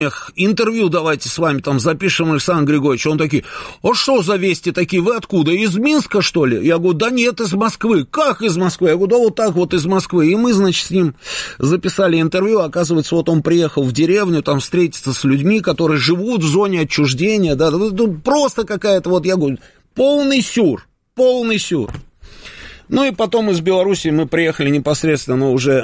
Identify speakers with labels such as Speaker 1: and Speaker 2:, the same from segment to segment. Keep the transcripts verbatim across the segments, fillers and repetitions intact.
Speaker 1: интервью давайте с вами там запишем, Александр Григорьевич. Он такие, а что за вести такие, вы откуда, из Минска, что ли? Я говорю, да нет, из Москвы. Как из Москвы? Я говорю, да вот так вот из Москвы. И мы, значит, с ним записали интервью. Оказывается, вот он приехал в деревню, там встретиться с людьми, которые живут в зоне отчуждения, да, тут просто какая-то, вот я говорю, полный сюр, полный сюр. Ну и потом из Белоруссии мы приехали непосредственно уже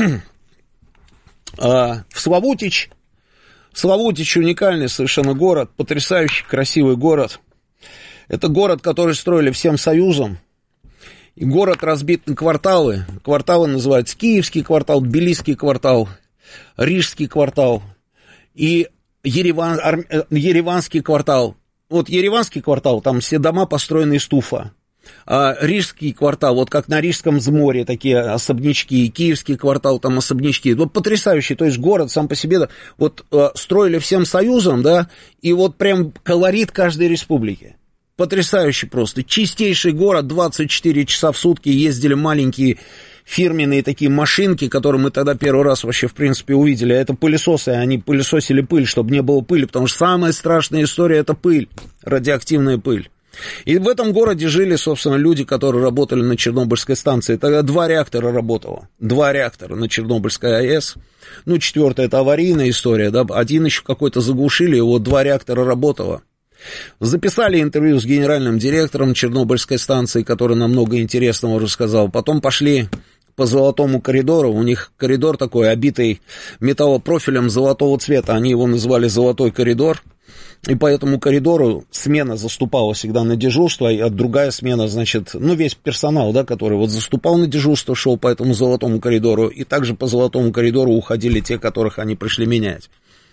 Speaker 1: в Славутич. Славутич уникальный совершенно город, потрясающий, красивый город. Это город, который строили всем Союзом. И город разбит на кварталы. Кварталы называются Киевский квартал, Тбилисский квартал, Рижский квартал и Ереван, Ар, Ереванский квартал. Вот Ереванский квартал, там все дома построены из туфа. А Рижский квартал, вот как на Рижском взморье, такие особнячки, Киевский квартал, там особнячки, вот потрясающий, то есть город сам по себе, вот строили всем Союзом, да, и вот прям колорит каждой республики, потрясающий просто, чистейший город, двадцать четыре часа в сутки ездили маленькие фирменные такие машинки, которые мы тогда первый раз вообще, в принципе, увидели, это пылесосы, они пылесосили пыль, чтобы не было пыли, потому что самая страшная история — это пыль, радиоактивная пыль. И в этом городе жили, собственно, люди, которые работали на Чернобыльской станции. Тогда два реактора работало. Два реактора на Чернобыльской АЭС. Ну, четвертая — это аварийная история, да. Один еще какой-то заглушили, и вот два реактора работало. Записали интервью с генеральным директором Чернобыльской станции, который нам много интересного рассказал. Потом пошли по золотому коридору. У них коридор такой, обитый металлопрофилем золотого цвета. Они его называли «Золотой коридор». И по этому коридору смена заступала всегда на дежурство, а другая смена, значит, ну, весь персонал, да, который вот заступал на дежурство, шел по этому золотому коридору, и также по золотому коридору уходили те, которых они пришли менять.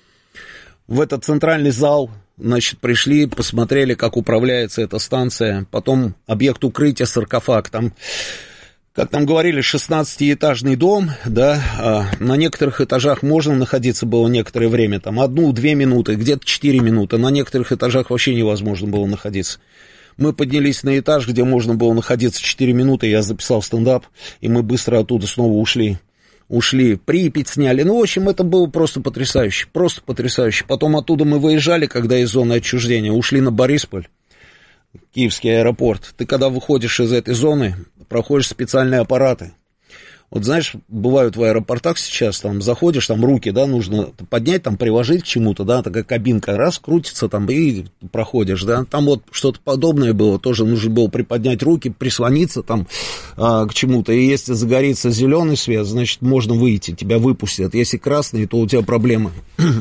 Speaker 1: В этот центральный зал, значит, пришли, посмотрели, как управляется эта станция, потом объект укрытия, саркофаг, там... Как там говорили, шестнадцатиэтажный дом, да, на некоторых этажах можно находиться было некоторое время, там, одну-две минуты, где-то четыре минуты, на некоторых этажах вообще невозможно было находиться. Мы поднялись на этаж, где можно было находиться четыре минуты, я записал стендап, и мы быстро оттуда снова ушли. Ушли, Припять сняли, ну, в общем, это было просто потрясающе, просто потрясающе. Потом оттуда мы выезжали, когда из зоны отчуждения, ушли на Борисполь. Киевский аэропорт. Ты когда выходишь из этой зоны, проходишь специальные аппараты. Вот знаешь, бывают в аэропортах сейчас, там заходишь, там руки, да, нужно поднять, там приложить к чему-то, да, такая кабинка, раз, крутится там и проходишь, да. Там вот что-то подобное было, тоже нужно было приподнять руки, прислониться там а, к чему-то. И если загорится зеленый свет, значит, можно выйти, тебя выпустят. Если красный, то у тебя проблемы.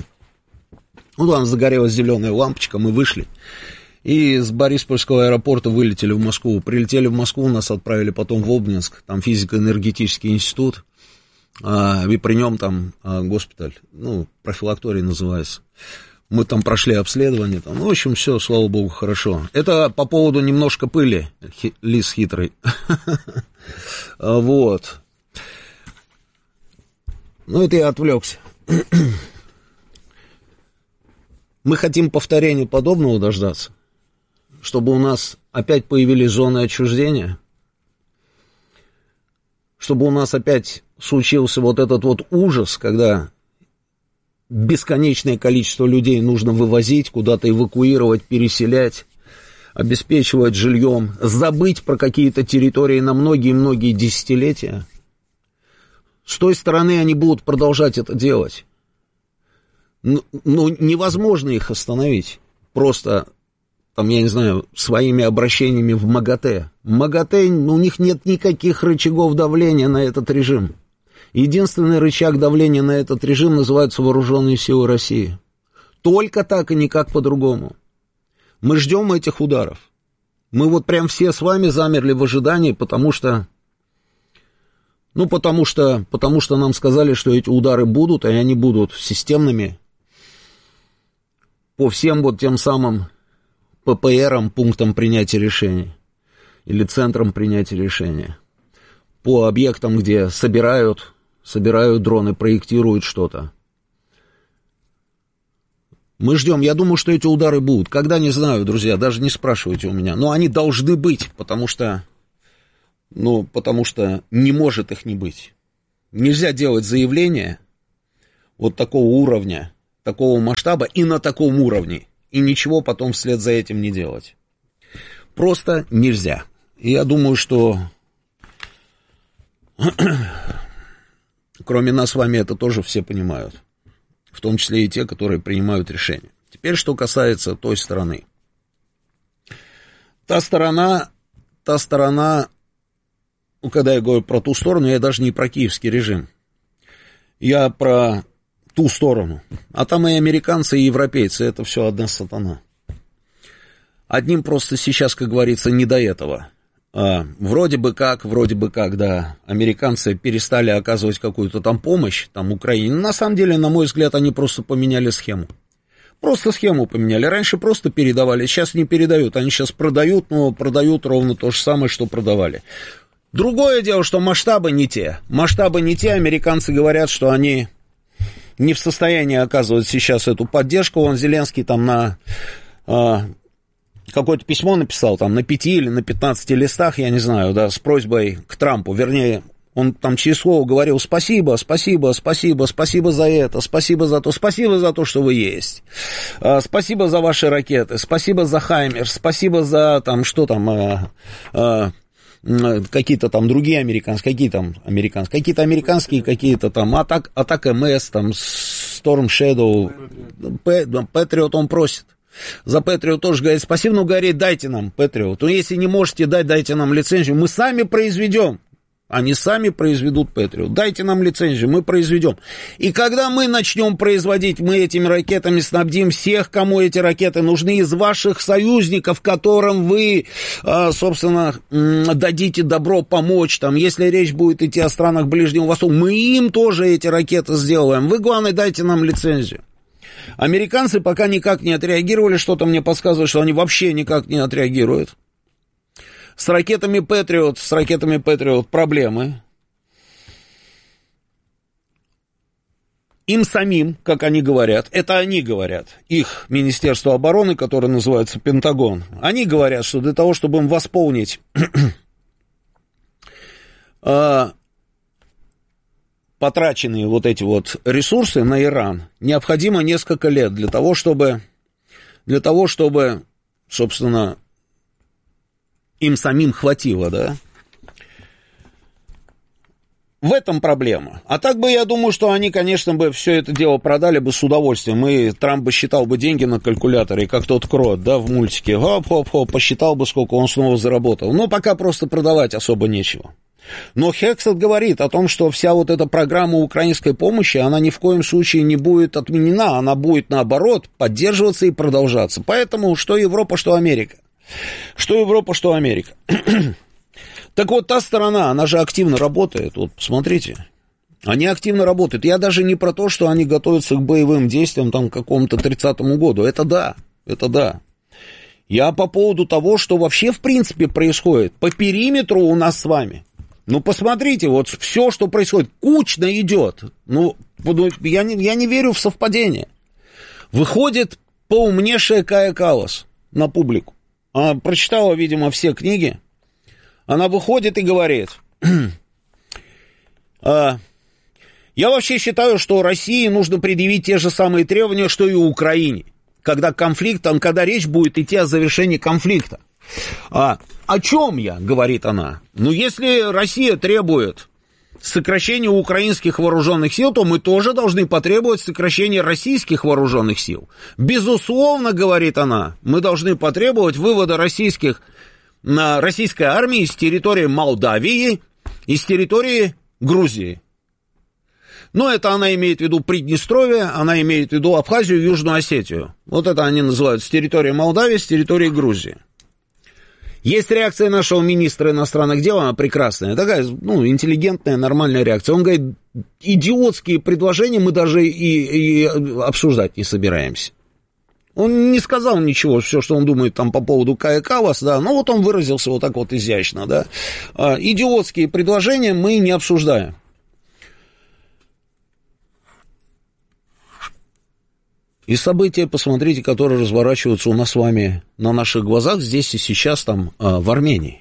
Speaker 1: Ну, там загорелась зеленая лампочка, мы вышли. И с Бориспольского аэропорта вылетели в Москву. Прилетели в Москву, нас отправили потом в Обнинск, там физико-энергетический институт, а, и при нем там а, госпиталь, ну, профилакторий называется. Мы там прошли обследование, там, ну, в общем, все, слава богу, хорошо. Это по поводу немножко пыли, хи, лис хитрый. Вот. Ну, это я отвлекся. Мы хотим повторения подобного дождаться, чтобы у нас опять появились зоны отчуждения, чтобы у нас опять случился вот этот вот ужас, когда бесконечное количество людей нужно вывозить, куда-то эвакуировать, переселять, обеспечивать жильем, забыть про какие-то территории на многие-многие десятилетия. С той стороны они будут продолжать это делать. Ну, ну невозможно их остановить. Просто... там, я не знаю, своими обращениями в МАГАТЭ. МАГАТЭ, у них нет никаких рычагов давления на этот режим. Единственный рычаг давления на этот режим называется Вооруженные силы России. Только так и никак по-другому. Мы ждем этих ударов. Мы вот прям все с вами замерли в ожидании, потому что... Ну, потому что, потому что нам сказали, что эти удары будут, и они будут системными. По всем вот тем самым... ППРом, пунктом принятия решений, или центром принятия решения, по объектам, где собирают, собирают дроны, проектируют что-то. Мы ждем, я думаю, что эти удары будут. Когда, не знаю, друзья, даже не спрашивайте у меня, но они должны быть, потому что, ну, потому что не может их не быть. Нельзя делать заявление вот такого уровня, такого масштаба и на таком уровне, и ничего потом вслед за этим не делать. Просто нельзя. И я думаю, что кроме нас с вами это тоже все понимают, в том числе и те, которые принимают решения. Теперь, что касается той стороны. Та сторона, та сторона, ну, когда я говорю про ту сторону, я даже не про киевский режим. Я про ту сторону. А там и американцы, и европейцы, это все одна сатана. Одним просто сейчас, как говорится, не до этого. А, вроде бы как, вроде бы как, да, американцы перестали оказывать какую-то там помощь, там, Украине. На самом деле, на мой взгляд, они просто поменяли схему. Просто схему поменяли. Раньше просто передавали, сейчас не передают. Они сейчас продают, но продают ровно то же самое, что продавали. Другое дело, что масштабы не те. Масштабы не те. Американцы говорят, что они не в состоянии оказывать сейчас эту поддержку. Вон Зеленский там на... А, какое-то письмо написал, там, на пяти или на пятнадцати листах, я не знаю, да, с просьбой к Трампу, вернее, он там через слово говорил: спасибо, спасибо, спасибо, спасибо за это, спасибо за то, спасибо за то, что вы есть, а, спасибо за ваши ракеты, спасибо за Хаймерс, спасибо за, там, что там, а, а, какие-то там другие американские, какие там американские, какие-то американские, какие-то там, атак, атак МС, там, Storm Shadow, Patriot он просит. За Patriot тоже говорит: спасибо, но, говорит, дайте нам Patriot. Ну, если не можете дать, дайте нам лицензию, мы сами произведем. Они сами произведут Patriot. Дайте нам лицензию, мы произведем. И когда мы начнем производить, мы этими ракетами снабдим всех, кому эти ракеты нужны, из ваших союзников, которым вы, собственно, дадите добро помочь. Там, если речь будет идти о странах Ближнего Востока, мы им тоже эти ракеты сделаем. Вы, главное, дайте нам лицензию. Американцы пока никак не отреагировали, что-то мне подсказывает, что они вообще никак не отреагируют. С ракетами Patriot, с ракетами Patriot проблемы. Им самим, как они говорят, это они говорят, их Министерство обороны, которое называется Пентагон, они говорят, что для того, чтобы им восполнить потраченные вот эти вот ресурсы на Иран, необходимо несколько лет для того, чтобы, для того, чтобы, собственно, им самим хватило, да? В этом проблема. А так бы, я думаю, что они, конечно, бы все это дело продали бы с удовольствием, и Трамп бы считал бы деньги на калькуляторе, как тот крот, да, в мультике, хоп-хоп-хоп, посчитал бы, сколько он снова заработал. Но пока просто продавать особо нечего. Но Хексет говорит о том, что вся вот эта программа украинской помощи, она ни в коем случае не будет отменена, она будет, наоборот, поддерживаться и продолжаться. Поэтому что Европа, что Америка. Что Европа, что Америка. Так вот, та сторона, она же активно работает. Вот, посмотрите. Они активно работают. Я даже не про то, что они готовятся к боевым действиям там, к какому-то тридцатому году. Это да, это да. Я по поводу того, что вообще в принципе происходит по периметру у нас с вами. Ну, посмотрите, вот все, что происходит, кучно идет. Ну, я не, я не верю в совпадение. Выходит поумнейшая Кая Каллас на публику. Она прочитала, видимо, все книги. Она выходит и говорит: я вообще считаю, что России нужно предъявить те же самые требования, что и Украине, когда конфликт, когда речь будет идти о завершении конфликта. А, о чем я, говорит она? Ну, если Россия требует сокращения украинских вооруженных сил, то мы тоже должны потребовать сокращения российских вооруженных сил. Безусловно, говорит она, мы должны потребовать вывода российских, на, российской армии с территории Молдавии и с территории Грузии. Но это она имеет в виду Приднестровье, она имеет в виду Абхазию и Южную Осетию. Вот это они называют с территории Молдавии, с территории Грузии. Есть реакция нашего министра иностранных дел, она прекрасная, такая, ну, интеллигентная, нормальная реакция. Он говорит: идиотские предложения мы даже и, и обсуждать не собираемся. Он не сказал ничего, все, что он думает там по поводу Кая Каллас, да, но вот он выразился вот так вот изящно, да. Идиотские предложения мы не обсуждаем. И события, посмотрите, которые разворачиваются у нас с вами на наших глазах здесь и сейчас там, в Армении.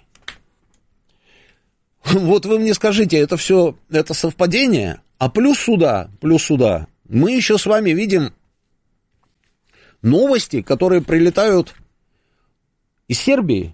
Speaker 1: Вот вы мне скажите, это все, это совпадение? А плюс сюда, плюс сюда, мы еще с вами видим новости, которые прилетают из Сербии.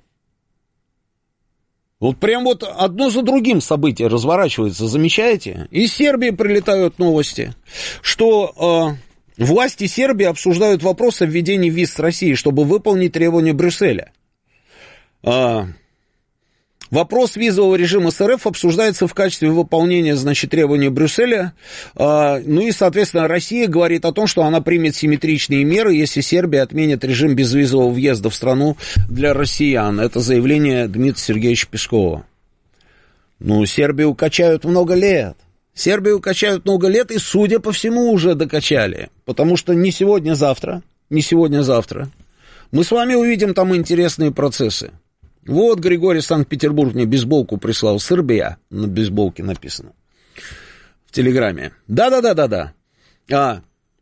Speaker 1: Вот прям вот одно за другим события разворачиваются, замечаете? Из Сербии прилетают новости, что э, власти Сербии обсуждают вопрос о введении виз с Россией, чтобы выполнить требования Брюсселя. Э, Вопрос визового режима с РФ обсуждается в качестве выполнения, значит, требований Брюсселя. Ну и, соответственно, Россия говорит о том, что она примет симметричные меры, если Сербия отменит режим безвизового въезда в страну для россиян. Это заявление Дмитрия Сергеевича Пескова. Ну, Сербию качают много лет. Сербию качают много лет и, судя по всему, уже докачали. Потому что не сегодня-завтра, не сегодня-завтра мы с вами увидим там интересные процессы. Вот Григорий Санкт-Петербург мне бейсболку прислал. Сербия на бейсболке написано. В Телеграме. Да-да-да-да-да. А,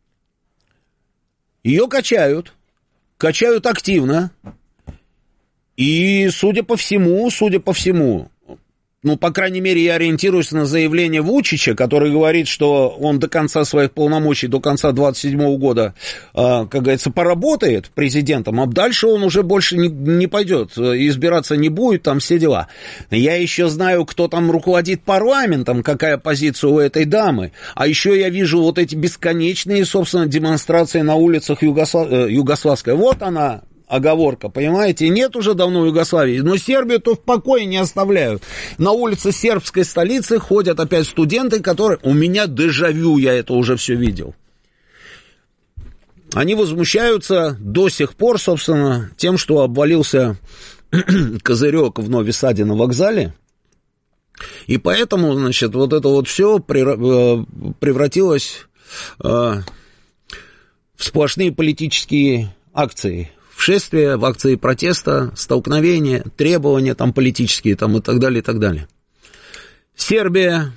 Speaker 1: ее качают. Качают активно. И, судя по всему, судя по всему, ну, по крайней мере, я ориентируюсь на заявление Вучича, который говорит, что он до конца своих полномочий, до конца двадцать седьмого года, как говорится, поработает президентом, а дальше он уже больше не, не пойдет, избираться не будет, там все дела. Я еще знаю, кто там руководит парламентом, какая позиция у этой дамы, а еще я вижу вот эти бесконечные, собственно, демонстрации на улицах Югослав... Югославской. Вот она, оговорка, понимаете, нет уже давно Югославии, но Сербию-то в покое не оставляют. На улице сербской столицы ходят опять студенты, которые... У меня дежавю, я это уже все видел. Они возмущаются до сих пор, собственно, тем, что обвалился козырек в Нови Саде на вокзале, и поэтому, значит, вот это вот все превратилось в сплошные политические акции, шествия, в акции протеста, столкновения, требования там политические там, и так далее, и так далее. Сербия,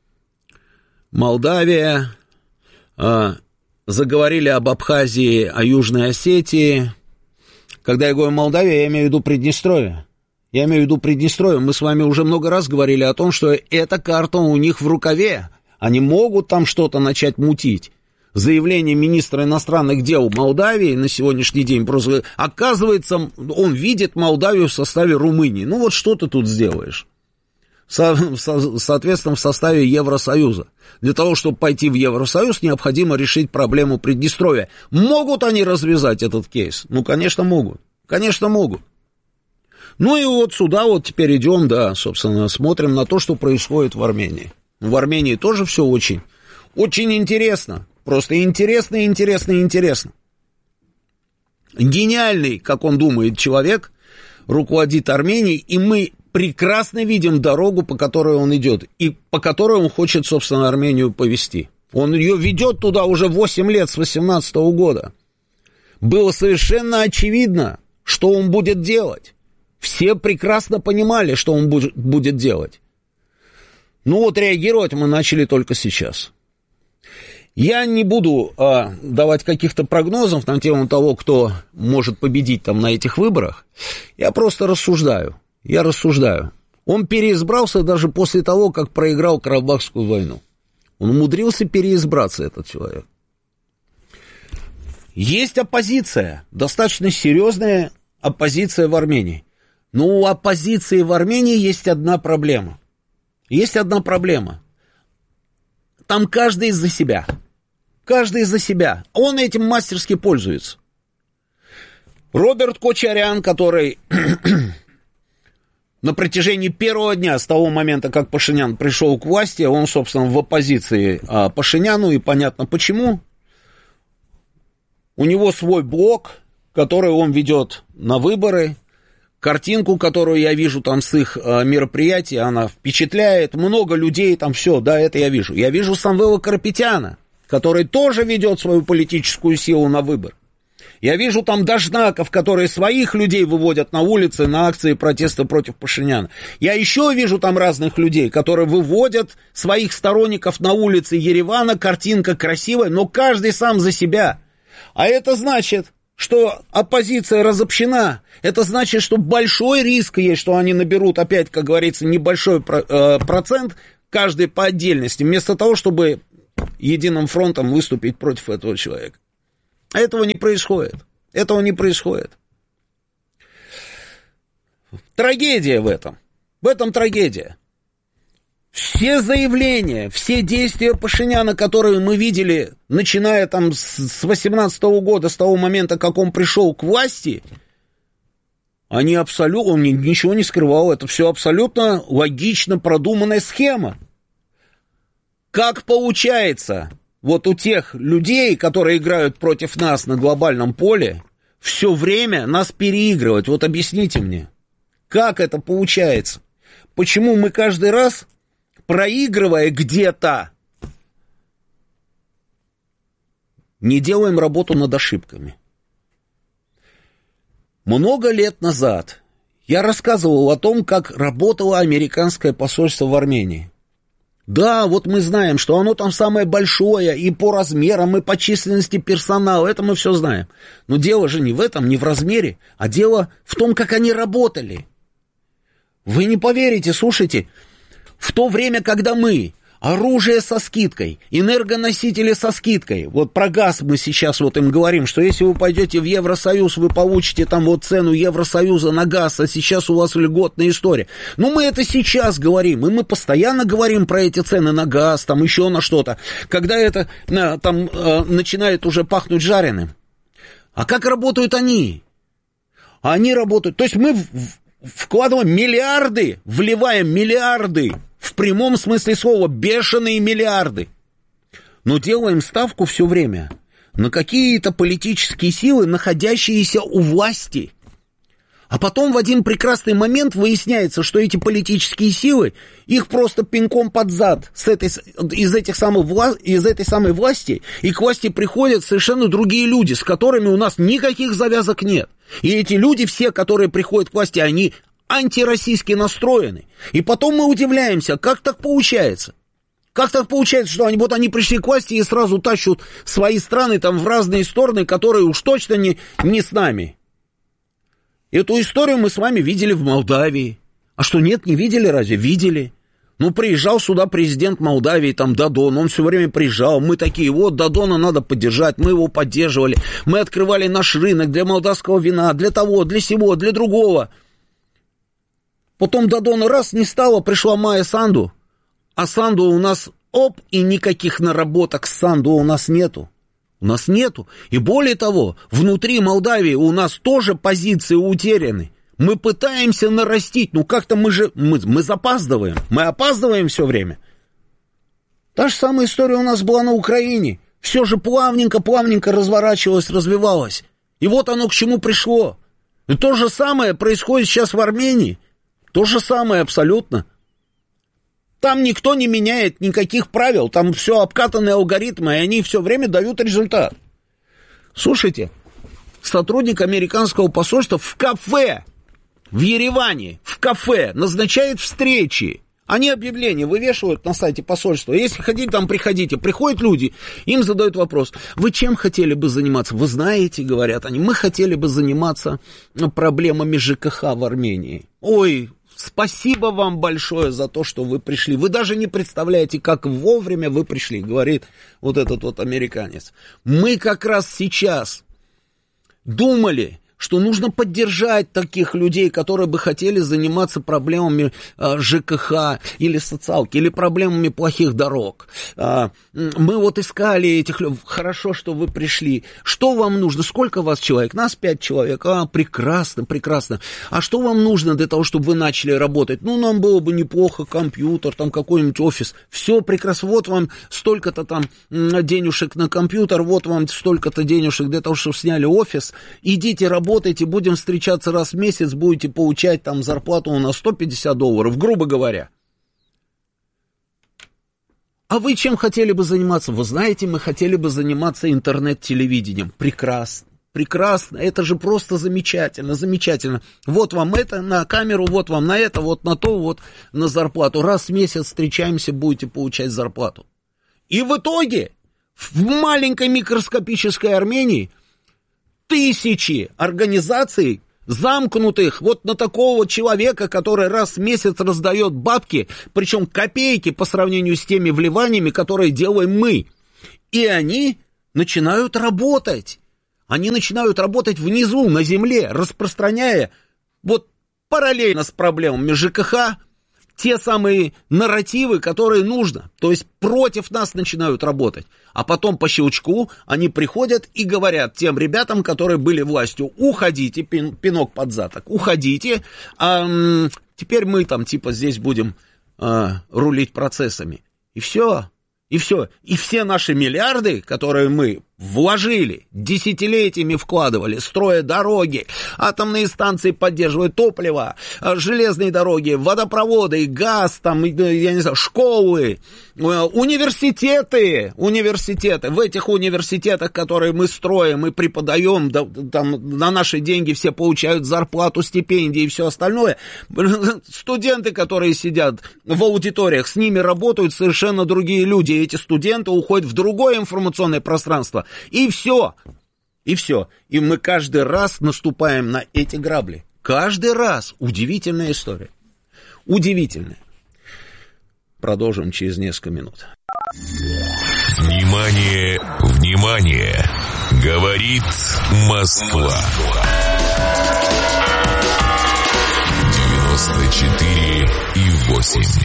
Speaker 1: Молдавия, э, заговорили об Абхазии, о Южной Осетии. Когда я говорю Молдавия, я имею в виду Приднестровье. Я имею в виду Приднестровье. Мы с вами уже много раз говорили о том, что эта карта у них в рукаве. Они могут там что-то начать мутить. Заявление министра иностранных дел Молдавии на сегодняшний день просто, оказывается, он видит Молдавию в составе Румынии. Ну вот что ты тут сделаешь? Со, со, соответственно, в составе Евросоюза. Для того, чтобы пойти в Евросоюз, необходимо решить проблему Приднестровья. Могут они развязать этот кейс? Ну, конечно, могут. Конечно, могут. Ну и вот сюда вот теперь идем, да, собственно, смотрим на то, что происходит в Армении. В Армении тоже все очень, очень интересно. Просто интересно, интересно, интересно. Гениальный, как он думает, человек руководит Арменией, и мы прекрасно видим дорогу, по которой он идет, и по которой он хочет, собственно, Армению повести. Он ее ведет туда уже восемь лет, с восемнадцатого года. Было совершенно очевидно, что он будет делать. Все прекрасно понимали, что он будет делать. Ну вот реагировать мы начали только сейчас. Я не буду а, давать каких-то прогнозов на тему того, кто может победить там на этих выборах. Я просто рассуждаю. Я рассуждаю. Он переизбрался даже после того, как проиграл Карабахскую войну. Он умудрился переизбраться, этот человек. Есть оппозиция, достаточно серьезная оппозиция в Армении. Но у оппозиции в Армении есть одна проблема. Есть одна проблема. Там каждый за себя. Каждый за себя. Он этим мастерски пользуется. Роберт Кочарян, который на протяжении первого дня, с того момента, как Пашинян пришел к власти, он, собственно, в оппозиции а, Пашиняну, и понятно почему. У него свой блог, который он ведет на выборы. Картинку, которую я вижу там с их а, мероприятия, она впечатляет. Много людей там, все, да, это я вижу. Я вижу Самвела Карапетяна, который тоже ведет свою политическую силу на выбор. Я вижу там дождаков, которые своих людей выводят на улицы на акции протеста против Пашиняна. Я еще вижу там разных людей, которые выводят своих сторонников на улицы Еревана. Картинка красивая, но каждый сам за себя. А это значит, что оппозиция разобщена. Это значит, что большой риск есть, что они наберут опять, как говорится, небольшой процент, каждый по отдельности, вместо того, чтобы единым фронтом выступить против этого человека. А этого не происходит. Этого не происходит. Трагедия в этом. В этом трагедия. Все заявления, все действия Пашиняна, которые мы видели, начиная там с восемнадцатого года, с того момента, как он пришел к власти, они абсолютно, он ничего не скрывал, это все абсолютно логично продуманная схема. Как получается, вот у тех людей, которые играют против нас на глобальном поле, все время нас переигрывать? Вот объясните мне, как это получается? Почему мы каждый раз, проигрывая где-то, не делаем работу над ошибками? Много лет назад я рассказывал о том, как работало американское посольство в Армении. Да, вот мы знаем, что оно там самое большое и по размерам, и по численности персонала, это мы все знаем. Но дело же не в этом, не в размере, а дело в том, как они работали. Вы не поверите, слушайте, в то время, когда мы оружие со скидкой, энергоносители со скидкой, вот про газ мы сейчас вот им говорим, что если вы пойдете в Евросоюз, вы получите там вот цену Евросоюза на газ, а сейчас у вас льготная история. Ну, мы это сейчас говорим, и мы постоянно говорим про эти цены на газ, там еще на что-то, когда это там начинает уже пахнуть жареным. А как работают они? Они работают, то есть мы вкладываем миллиарды, вливаем миллиарды, в прямом смысле слова, бешеные миллиарды. Но делаем ставку все время на какие-то политические силы, находящиеся у власти. А потом в один прекрасный момент выясняется, что эти политические силы, их просто пинком под зад с этой, из, этих самых вла, из этой самой власти, и к власти приходят совершенно другие люди, с которыми у нас никаких завязок нет. И эти люди, все, которые приходят к власти, они антироссийски настроены. И потом мы удивляемся, как так получается? Как так получается, что они, вот они пришли к власти и сразу тащат свои страны там в разные стороны, которые уж точно не, не с нами. Эту историю мы с вами видели в Молдавии. А что, нет, не видели разве? Видели. Ну, приезжал сюда президент Молдавии, там, Додон, он все время приезжал, мы такие, вот, Додона надо поддержать, мы его поддерживали, мы открывали наш рынок для молдавского вина, для того, для сего, для другого. Потом Додона раз не стало, пришла Майя Санду, а Санду у нас, оп, и никаких наработок с Санду у нас нету. У нас нету. И более того, внутри Молдавии у нас тоже позиции утеряны. Мы пытаемся нарастить, ну как-то мы же, мы, мы запаздываем, мы опаздываем все время. Та же самая история у нас была на Украине. Все же плавненько-плавненько разворачивалось, развивалось. И вот оно к чему пришло. И то же самое происходит сейчас в Армении. То же самое абсолютно. Там никто не меняет никаких правил, там все обкатанные алгоритмы, и они все время дают результат. Слушайте, сотрудник американского посольства в кафе, в Ереване, в кафе назначает встречи. Они объявления вывешивают на сайте посольства. Если хотите, там приходите. Приходят люди, им задают вопрос. Вы чем хотели бы заниматься? Вы знаете, говорят они, мы хотели бы заниматься проблемами ЖКХ в Армении. Ой, спасибо вам большое за то, что вы пришли. Вы даже не представляете, как вовремя вы пришли, говорит вот этот вот американец. Мы как раз сейчас думали, что нужно поддержать таких людей, которые бы хотели заниматься проблемами а, ЖКХ или социалки, или проблемами плохих дорог. А, мы вот искали этих людей. Хорошо, что вы пришли. Что вам нужно? Сколько вас человек? Нас пять человек. А, прекрасно, прекрасно. А что вам нужно для того, чтобы вы начали работать? Ну, нам было бы неплохо компьютер, там какой-нибудь офис. Все прекрасно. Вот вам столько-то там денежек на компьютер, вот вам столько-то денежек для того, чтобы сняли офис. Идите работать. Работайте, будем встречаться раз в месяц, будете получать там зарплату на сто пятьдесят долларов, грубо говоря. А вы чем хотели бы заниматься? Вы знаете, мы хотели бы заниматься интернет-телевидением. Прекрасно, прекрасно, это же просто замечательно, замечательно. Вот вам это на камеру, вот вам на это, вот на то, вот на зарплату. Раз в месяц встречаемся, будете получать зарплату. И в итоге в маленькой микроскопической Армении тысячи организаций, замкнутых вот на такого человека, который раз в месяц раздает бабки, причем копейки по сравнению с теми вливаниями, которые делаем мы. И они начинают работать. они начинают работать внизу, на земле, распространяя вот параллельно с проблемами ЖКХ те самые нарративы, которые нужно. То есть против нас начинают работать. А потом по щелчку они приходят и говорят тем ребятам, которые были властью: уходите, пин, пинок под зад, уходите, а м, теперь мы там типа здесь будем а, рулить процессами. И все. И все. И все наши миллиарды, которые мы вложили, десятилетиями вкладывали, строя дороги, атомные станции поддерживая топливо, железные дороги, водопроводы, газ, там, я не знаю, школы, университеты, университеты. В этих университетах, которые мы строим и преподаем, да, там на наши деньги все получают зарплату, стипендии и все остальное. Студенты, которые сидят в аудиториях, с ними работают совершенно другие люди. И эти студенты уходят в другое информационное пространство. И все, и все. И мы каждый раз наступаем на эти грабли. Каждый раз. Удивительная история. Удивительная. Продолжим через несколько минут.
Speaker 2: Внимание, внимание! Говорит Москва. девяносто четыре и восемь.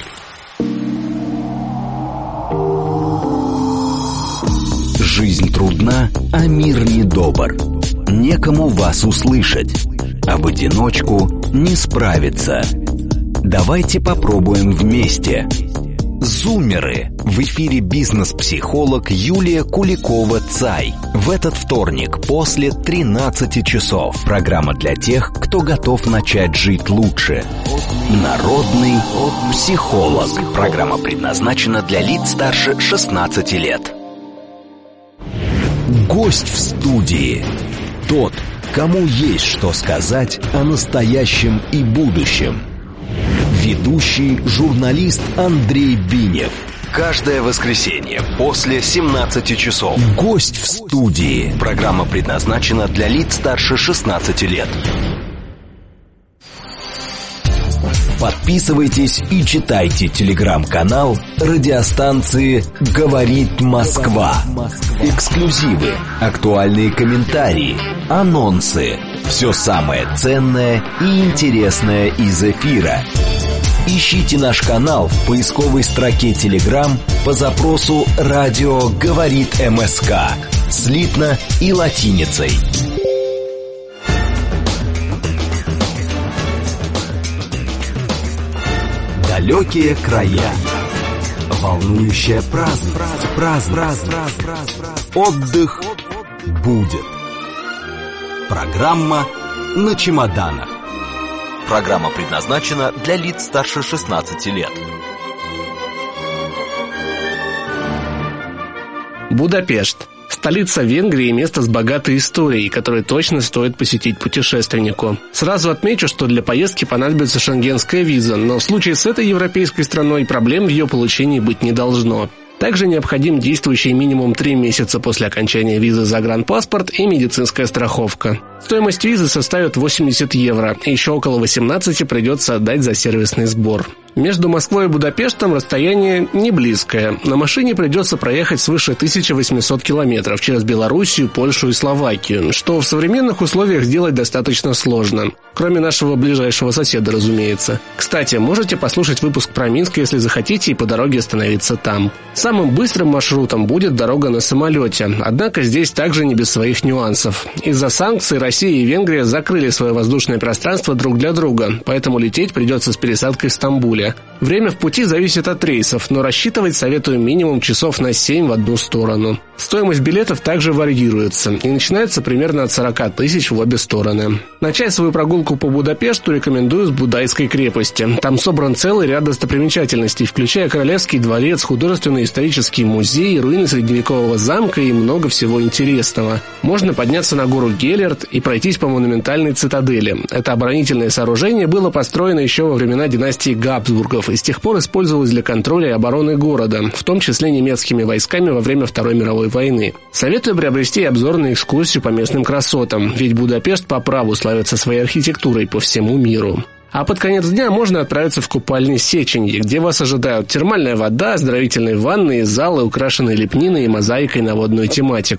Speaker 3: Жизнь трудна, а мир недобр. Некому вас услышать, а в одиночку не справиться. Давайте попробуем вместе. Зумеры. В эфире бизнес-психолог Юлия Куликова-Цай. В этот вторник после тринадцати часов. Программа для тех, кто готов начать жить лучше. Народный психолог. Программа предназначена для лиц старше шестнадцати лет. Гость в студии. Тот, кому есть что сказать о настоящем и будущем. Ведущий журналист Андрей Бинев. Каждое воскресенье после семнадцати часов. Гость в студии. Программа предназначена для лиц старше шестнадцати лет. Подписывайтесь и читайте телеграм-канал радиостанции «Говорит Москва». Эксклюзивы, актуальные комментарии, анонсы. Все самое ценное и интересное из эфира. Ищите наш канал в поисковой строке Telegram по запросу «Радио говорит МСК» слитно и латиницей. Далекие края. Волнующая праздник. Праздник. Отдых будет. Программа на чемоданах. Программа предназначена для лиц старше шестнадцати лет.
Speaker 4: Будапешт. Столица Венгрии – место с богатой историей, которое точно стоит посетить путешественнику. Сразу отмечу, что для поездки понадобится шенгенская виза, но в случае с этой европейской страной проблем в ее получении быть не должно. Также необходим действующий минимум три месяца после окончания визы загранпаспорт и медицинская страховка. Стоимость визы составит восемьдесят евро, и еще около восемнадцати придется отдать за сервисный сбор. Между Москвой и Будапештом расстояние не близкое. На машине придется проехать свыше тысячи восьмисот километров через Белоруссию, Польшу и Словакию, что в современных условиях сделать достаточно сложно. Кроме нашего ближайшего соседа, разумеется. Кстати, можете послушать выпуск про Минск, если захотите, и по дороге остановиться там. Самым быстрым маршрутом будет дорога на самолете, однако здесь также не без своих нюансов. Из-за санкций Россия и Венгрия закрыли свое воздушное пространство друг для друга, поэтому лететь придется с пересадкой в Стамбуле. Время в пути зависит от рейсов, но рассчитывать советую минимум часов на семь в одну сторону. Стоимость билетов также варьируется и начинается примерно от сорока тысяч в обе стороны. Начать свою прогулку по Будапешту рекомендую с Будайской крепости. Там собран целый ряд достопримечательностей, включая Королевский дворец, художественный исторический музей, руины средневекового замка и много всего интересного. Можно подняться на гору Геллерт и пройтись по монументальной цитадели. Это оборонительное сооружение было построено еще во времена династии Габсбургов и с тех пор использовалось для контроля и обороны города, в том числе немецкими войсками во время Второй мировой войны. Советую приобрести обзорную экскурсию по местным красотам, ведь Будапешт по праву славится своей архитектурой по всему миру. А под конец дня можно отправиться в купальни Сеченье, где вас ожидают термальная вода, оздоровительные ванны и залы, украшенные лепниной и мозаикой на водную тематику.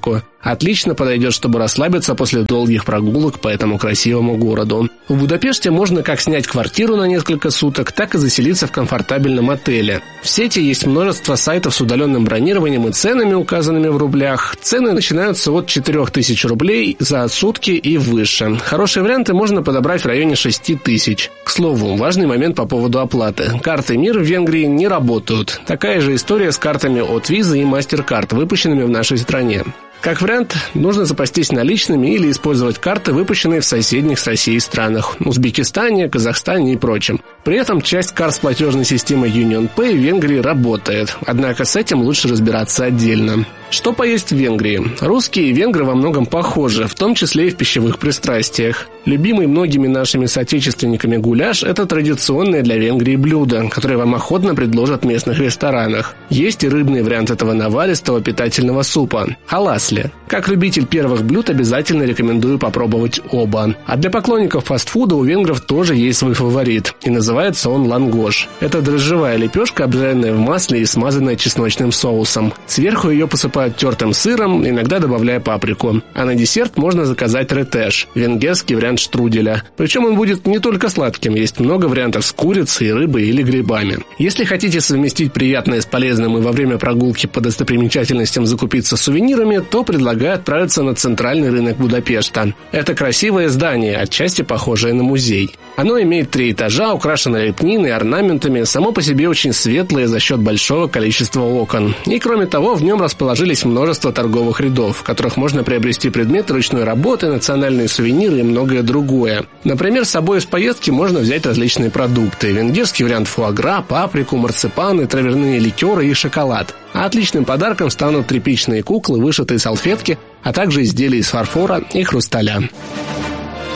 Speaker 4: Отлично подойдет, чтобы расслабиться после долгих прогулок по этому красивому городу. В Будапеште можно как снять квартиру на несколько суток, так и заселиться в комфортабельном отеле. В сети есть множество сайтов с удаленным бронированием и ценами, указанными в рублях. Цены начинаются от четырех тысяч рублей за сутки и выше. Хорошие варианты можно подобрать в районе шести тысяч. К слову, важный момент по поводу оплаты. Карты МИР в Венгрии не работают. Такая же история с картами от Visa и MasterCard, выпущенными в нашей стране. Как вариант, нужно запастись наличными или использовать карты, выпущенные в соседних с Россией странах – Узбекистане, Казахстане и прочем. При этом часть карт с платежной системой UnionPay в Венгрии работает, однако с этим лучше разбираться отдельно. Что поесть в Венгрии? Русские и венгры во многом похожи, в том числе и в пищевых пристрастиях. Любимый многими нашими соотечественниками гуляш – это традиционное для Венгрии блюдо, которое вам охотно предложат в местных ресторанах. Есть и рыбный вариант этого наваристого питательного супа – халасли. Как любитель первых блюд обязательно рекомендую попробовать оба. А для поклонников фастфуда у венгров тоже есть свой фаворит, и называется он лангош. Это дрожжевая лепешка, обжаренная в масле и смазанная чесночным соусом. Сверху ее посыпают тертым сыром, иногда добавляя паприку. А на десерт можно заказать ретеш – венгерский вариант штруделя. Причем он будет не только сладким, есть много вариантов с курицей, рыбой или грибами. Если хотите совместить приятное с полезным и во время прогулки по достопримечательностям закупиться сувенирами, то предлагаю отправиться на центральный рынок Будапешта. Это красивое здание, отчасти похожее на музей. Оно имеет три этажа, украшено лепниной, орнаментами, само по себе очень светлое за счет большого количества окон. И кроме того, в нем расположились множество торговых рядов, в которых можно приобрести предметы ручной работы, национальные сувениры и многое другое. Например, с собой из поездки можно взять различные продукты. Венгерский вариант фуагра, паприку, марципаны, травяные ликеры и шоколад. А отличным подарком станут тряпичные куклы, вышитые салфетки, а также изделия из фарфора и хрусталя.